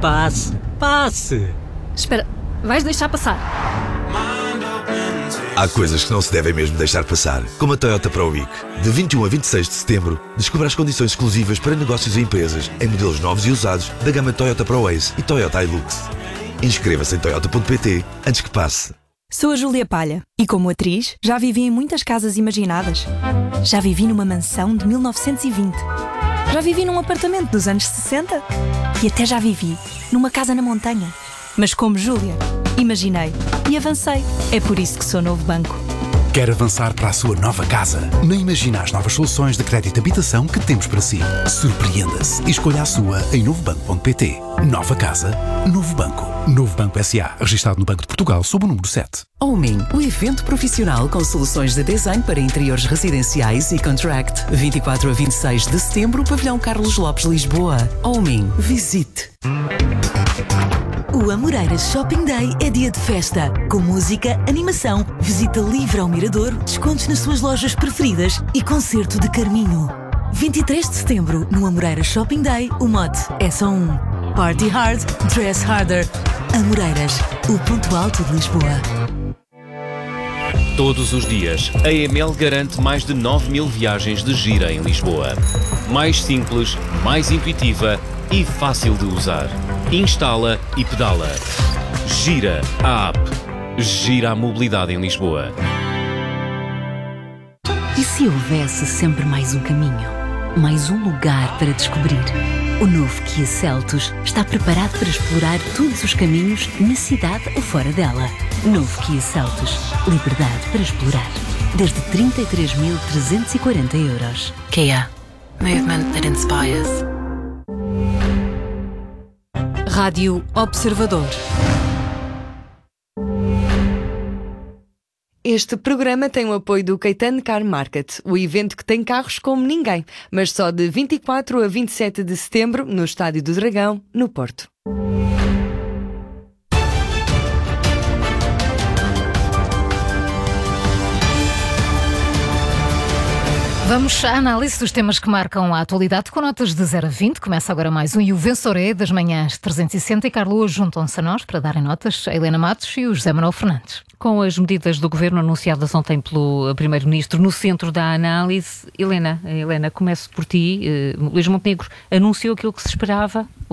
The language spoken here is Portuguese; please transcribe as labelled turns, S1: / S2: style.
S1: Passe, passe.
S2: Espera, vais deixar passar?
S3: Há coisas que não se devem mesmo deixar passar, como a Toyota Pro Week. De 21 a 26 de setembro, descubra as condições exclusivas para negócios e empresas em modelos novos e usados da gama Toyota Pro Ace e Toyota Hilux. Inscreva-se em toyota.pt antes que passe.
S4: Sou a Júlia Palha e, como atriz, já vivi em muitas casas imaginadas. Já vivi numa mansão de 1920. Já vivi num apartamento dos anos 60. E até já vivi numa casa na montanha. Mas como Júlia, imaginei e avancei. É por isso que sou Novo Banco.
S5: Quer avançar para a sua nova casa? Nem imagina as novas soluções de crédito de habitação que temos para si. Surpreenda-se e escolha a sua em novobanco.pt. Nova casa, Novo Banco. Novo Banco S.A. Registado no Banco de Portugal sob o número 7.
S6: Homing, o evento profissional com soluções de design para interiores residenciais e contract. 24 a 26 de setembro, Pavilhão Carlos Lopes, Lisboa. Homing, visite.
S7: O Amoreiras Shopping Day é dia de festa, com música, animação, visita livre ao Mirador, descontos nas suas lojas preferidas e concerto de Carminho. 23 de setembro, no Amoreiras Shopping Day, o mote é só um. Party hard, dress harder. Amoreiras, o ponto alto de Lisboa.
S8: Todos os dias, a EML garante mais de 9.000 viagens de gira em Lisboa. Mais simples, mais intuitiva e fácil de usar. Instala e pedala. Gira, a app. Gira a mobilidade em Lisboa.
S9: E se houvesse sempre mais um caminho? Mais um lugar para descobrir? O novo Kia Seltos está preparado para explorar todos os caminhos na cidade ou fora dela. Novo Kia Seltos. Liberdade para explorar. Desde 33.340 euros.
S10: Kia. Movement that inspires.
S4: Rádio Observador.
S11: Este programa tem o apoio do Caetano Car Market, o evento que tem carros como ninguém, mas só de 24 a 27 de setembro no Estádio do Dragão, no Porto.
S2: Vamos à análise dos temas que marcam a atualidade com notas de 0 a 20. Começa agora mais um E o Vencedor é das manhãs 360 e Carlos juntam-se a nós para darem notas a Helena Matos e o José Manuel Fernandes.
S12: Com as medidas do Governo anunciadas ontem pelo Primeiro-Ministro no centro da análise, Helena, começo por ti. Luís Montenegro anunciou aquilo que se esperava.